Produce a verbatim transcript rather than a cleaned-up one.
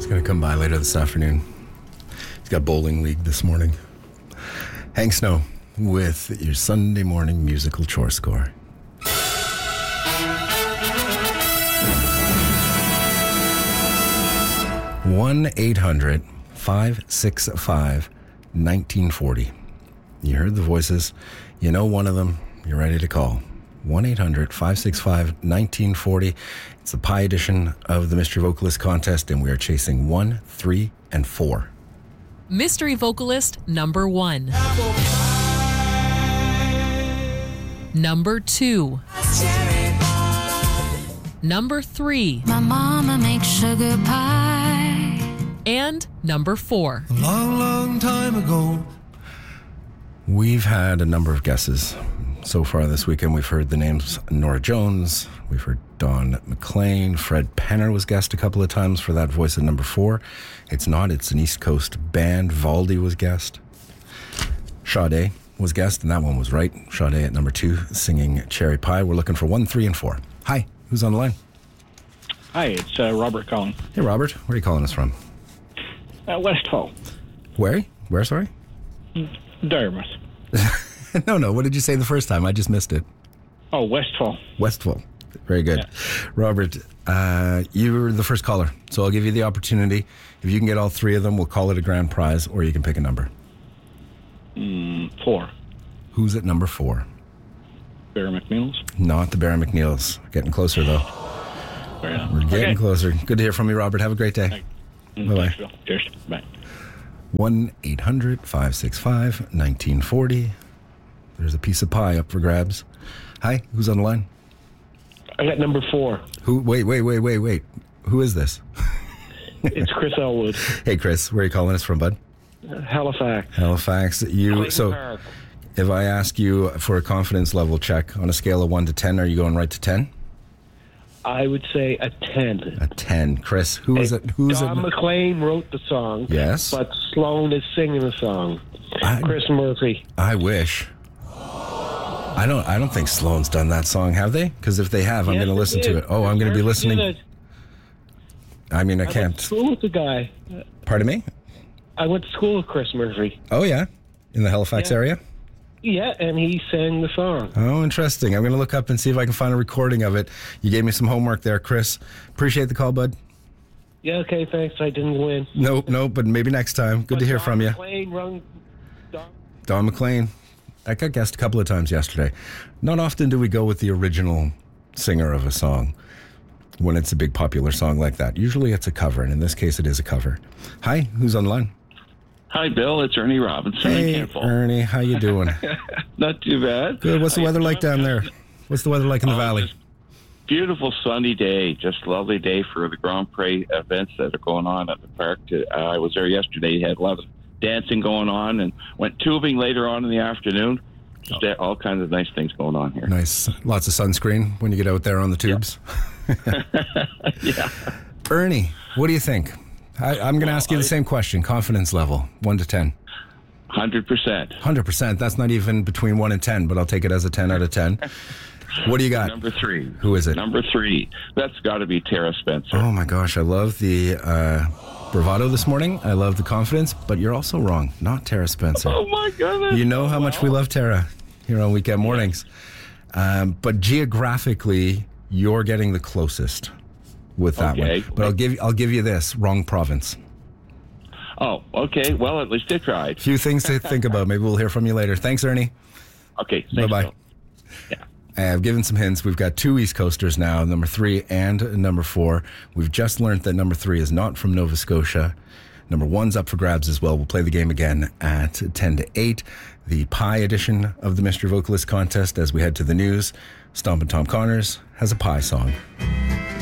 going to come by later this afternoon. He's got bowling league this morning. Hank Snow with your Sunday morning musical chore score. one eight hundred five six five nineteen forty. You heard the voices. You know one of them. You're ready to call. one eight hundred five six five nineteen forty. It's the Pie edition of the Mystery Vocalist Contest, and we are chasing one, three, and four. Mystery Vocalist number one. Number two. Number three. My mama makes sugar pie. And number four. A long, long time ago. We've had a number of guesses so far this weekend. We've heard the names Nora Jones. We've heard Don McLean. Fred Penner was guessed a couple of times for that voice at number four. It's not. It's an East Coast band. Valdi was guessed. Sade was guessed, and that one was right. Sade at number two, singing Cherry Pie. We're looking for one, three, and four. Hi, who's on the line? Hi, it's uh, Robert calling. Hey, Robert. Where are you calling us from? Uh, Westfall. Where? Where, sorry? Dartmouth. no, no. What did you say the first time? I just missed it. Oh, Westfall. Westfall. Very good. Yeah. Robert, uh, you're the first caller, so I'll give you the opportunity. If you can get all three of them, we'll call it a grand prize, or you can pick a number. Mm, four. Who's at number four? Barry McNeil's. Not the Barry McNeil's. Getting closer, though. Right. We're getting okay. closer. Good to hear from you, Robert. Have a great day. Mm, Bye-bye. Thanks, cheers. Bye. one eight hundred five six five nineteen forty. There's a piece of pie up for grabs. Hi, who's on the line? I got number four. Who? Wait, wait, wait, wait, wait. Who is this? It's Chris Elwood. Hey, Chris. Where are you calling us from, bud? Uh, Halifax. Halifax. You. Clayton So, Park. if I ask you for a confidence level check on a scale of one to ten, are you going right to ten? I would say a ten. A ten. Chris, who is it? Who's Don it? McLean wrote the song. Yes. But Sloan is singing the song. I- Chris Murphy. I wish. I don't. I don't think Sloan's done that song, have they? Because if they have, I'm Yes, going to they listen did. to it. Oh, I'm going to be Chris Murphy listening. did it. I mean, I I went can't. to school with the guy. Pardon me? I went to school with Chris Murphy. Oh yeah, in the Halifax Yeah. area. Yeah, and he sang the song. Oh, interesting. I'm going to look up and see if I can find a recording of it. You gave me some homework there, Chris. Appreciate the call, bud. Yeah, okay, thanks. I didn't win. Nope, nope, but maybe next time. Good But to hear Don from you. McLean rung, Don, Don McLean. I got guessed a couple of times yesterday. Not often do we go with the original singer of a song when it's a big popular song like that. Usually it's a cover, and in this case it is a cover. Hi, who's on the line? Hi, Bill. It's Ernie Robinson. Hey, in Campbell. Ernie, how you doing? Not too bad. Good. What's the I- weather like down there? What's the weather like in the Oh, valley? just Beautiful sunny day. Just lovely day for the Grand Prix events that are going on at the park. To, uh, I was there yesterday. Had a lot of dancing going on and went tubing later on in the afternoon. Just uh, all kinds of nice things going on here. Nice. Lots of sunscreen when you get out there on the tubes. Yeah. Ernie, what do you think? I, I'm going to Well, ask you the I- same question. Confidence level, one to ten. one hundred percent. one hundred percent. That's not even between one and ten, but I'll take it as a ten out of ten. What do you got? Number three. Who is it? Number three. That's got to be Tara Spencer. Oh my gosh, I love the uh, bravado this morning. I love the confidence, but you're also wrong. Not Tara Spencer. Oh, my goodness. You know how much we love Tara here on weekend mornings. Um, but geographically, you're getting the closest with that Okay. one. But I'll give I'll give you this: wrong province. Oh, okay. Well, at least they tried. Few things to think about. Maybe we'll hear from you later. Thanks, Ernie. Okay. Bye Thanks, bye. Bill. Yeah. I've given some hints. We've got two East Coasters now, number three and number four. We've just learned that number three is not from Nova Scotia. Number one's up for grabs as well. We'll play the game again at ten to eight. The pie edition of the Mystery Vocalist Contest as we head to the news. Stompin' Tom Connors has a pie song.